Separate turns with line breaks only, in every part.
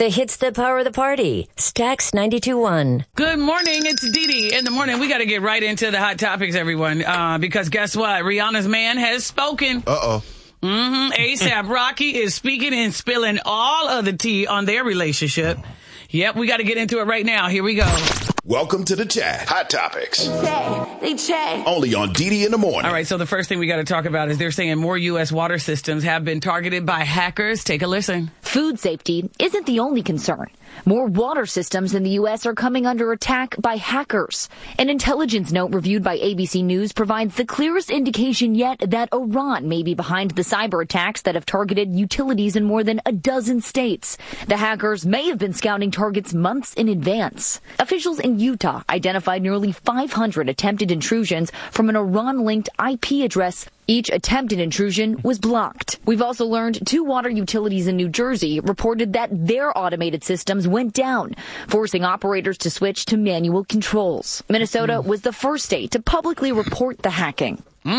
The hits that power the party. Stax 92.1.
Good morning. It's Dee Dee in the morning. We got to get right into the hot topics, everyone, because guess what? Rihanna's man has spoken.
Uh-oh.
A$AP Rocky is speaking and spilling all of the tea on their relationship. Yep, we got to get into it right now. Here we go.
Welcome to the chat. Hot Topics.
They chat.
Only on Dee Dee in the morning.
All right, so the first thing we got to talk about is they're saying more U.S. water systems have been targeted by hackers. Take a listen.
Food safety isn't the only concern. More water systems in the U.S. are coming under attack by hackers. An intelligence note reviewed by ABC News provides the clearest indication yet that Iran may be behind the cyber attacks that have targeted utilities in more than a dozen states. The hackers may have been scouting targets months in advance. Officials in Utah identified nearly 500 attempted intrusions from an Iran-linked IP address. Each attempted intrusion was blocked. We've also learned 2 water utilities in New Jersey reported that their automated systems went down, forcing operators to switch to manual controls. Minnesota was the first state to publicly report the hacking.
All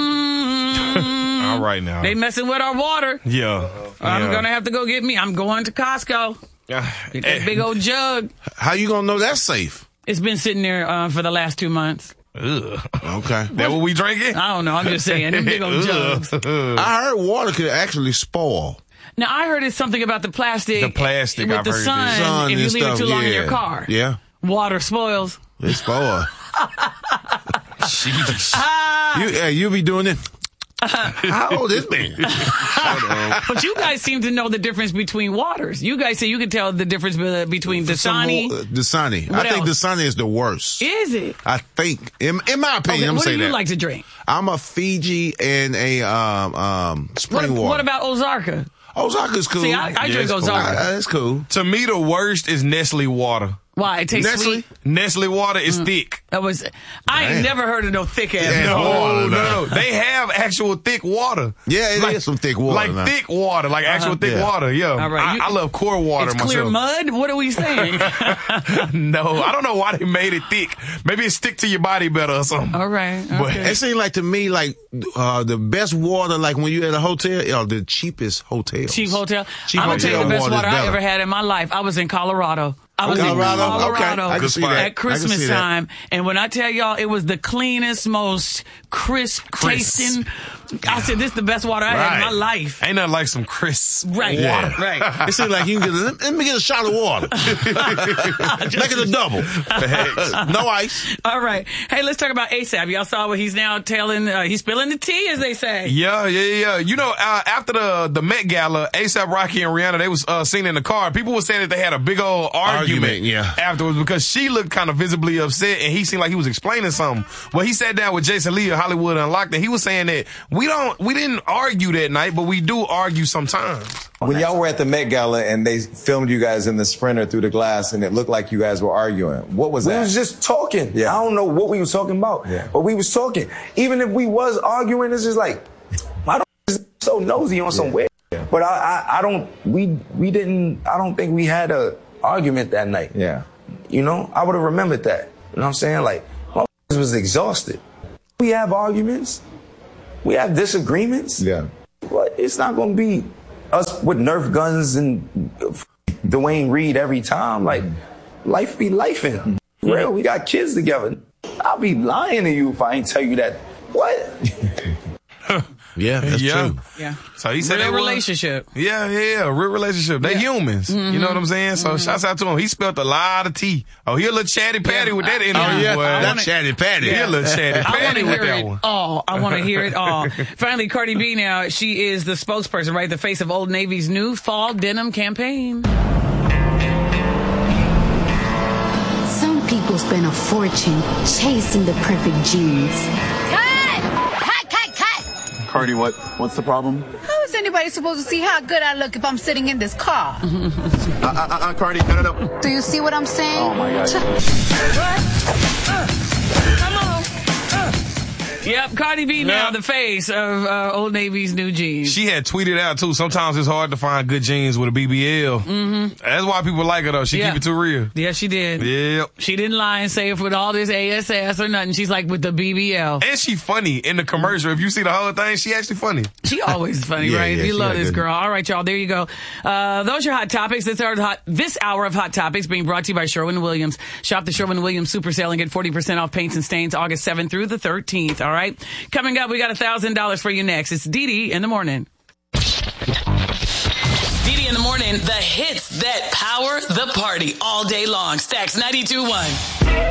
right now.
They messing with our water.
Yeah.
I'm going to have to go get me. I'm going to Costco. Get that big old jug.
How you gonna know that's safe?
It's been sitting there for the last 2 months.
Ugh.
Okay.
That what we drinking?
I don't know. I'm just saying. Them big old jugs.
I heard water could actually spoil.
Now, I heard it's something about the plastic.
The plastic,
with
I've
the
heard
sun,
this.
Sun
if you
and
leave
stuff,
it too long in
yeah.
your car.
Yeah.
Water spoils.
It spoil.
Sheesh.
You be doing it. How old is man?
But you guys seem to know the difference between waters. You guys say you can tell the difference between Dasani.
Dasani.
What
I think
else?
Dasani is the worst.
Is it?
I think, in my opinion,
Okay,
I'm gonna
what
say
do you
that.
like to drink?
I'm a Fiji and a spring water.
What about Ozarka?
Ozarka's cool.
See, I drink
it's cool.
Ozarka.
That's cool.
To me, the worst is Nestle water.
Why? It tastes
Nestle?
sweet.
Nestle water is thick.
I ain't never heard of no thick ass.
Yeah,
water.
No. They have actual thick water.
Yeah, it is some thick water.
Like
now.
thick water, like actual thick
Yeah.
water. Yeah.
All right,
I love core water
It's
myself.
clear mud? What are we saying?
No, I don't know why they made it thick. Maybe it stick to your body better or something.
All right.
But
Okay.
It seems like to me, like the best water, like when you're at a hotel, or the cheapest hotels.
Cheap hotel.
Cheap
I'm going to tell you the
hotel
best water
water is
I
better.
ever had in my life. I was in Colorado. I was in
Colorado? Okay.
Colorado
I can see that.
at
I can
Christmas
see that.
time. And when I tell y'all, it was the cleanest, most crisp tasting. I said, this is the best water I had in my life.
Ain't nothing like some crisp
Right.
water.
Right.
It seems like you can let me get a shot of water. Make it a double. No ice.
All right. Hey, let's talk about A$AP. Y'all saw what he's now telling, he's spilling the tea, as they say.
Yeah. You know, after the Met Gala, A$AP Rocky and Rihanna, they was seen in the car. People were saying that they had a big old argument
yeah.
afterwards because she looked kind of visibly upset and he seemed like he was explaining something. Well, he sat down with Jason Lee of Hollywood Unlocked and he was saying that we didn't argue that night, but we do argue sometimes.
When y'all were at the Met Gala and they filmed you guys in the Sprinter through the glass and it looked like you guys were arguing, what was that?
We was just talking.
Yeah.
I don't know what we was talking about, but we was talking. Even if we was arguing, it's just like, why don't so nosy on some weird? But I don't think we had a argument that night.
Yeah.
You know, I would have remembered that. You know what I'm saying? Like, motherfuckers was exhausted. We have arguments. We have disagreements.
Yeah.
But it's not going to be us with Nerf guns and Dwayne Reed every time. Like, life be lifing. Real, we got kids together. I'll be lying to you if I ain't tell you that. What?
Yeah, that's true.
Yeah.
So he said
Real
they were-
relationship.
Yeah, real relationship. They humans. You know what I'm saying? So shouts out to him. He spilled a lot of tea. Oh, he a little chatty patty with that interview. Boy.
That chatty patty.
He a little chatty
I want
patty
to
with
hear
that
it
one.
all. I want to hear it all. Finally, Cardi B now, she is the spokesperson, right? The face of Old Navy's new fall denim campaign.
Some people spend a fortune chasing the perfect jeans.
Cut!
Cardi, what's the problem?
How is anybody supposed to see how good I look if I'm sitting in this car?
Cardi, no.
Do you see what I'm saying?
Oh my God.
Come on.
Yep, Cardi B now the face of Old Navy's new jeans.
She had tweeted out, too, sometimes it's hard to find good jeans with a BBL. Mm-hmm. That's why people like her, though. She keep it too real.
Yeah, she did.
Yep.
She didn't lie and say it with all this ASS or nothing. She's like with the BBL.
And she funny in the commercial. If you see the whole thing, she actually funny.
She always funny,
Yeah,
right?
yeah,
You
she
love
got
this
good-
girl. All right, y'all, there you go. Those are hot topics. This hour of Hot Topics being brought to you by Sherwin-Williams. Shop the Sherwin-Williams Super Sale and get 40% off paints and stains August 7th through the 13th, all right? Coming up, we got $1,000 for you next. It's Dee Dee in the morning. Dee Dee in the morning, the hits that power the party all day long. Stacks 92.1.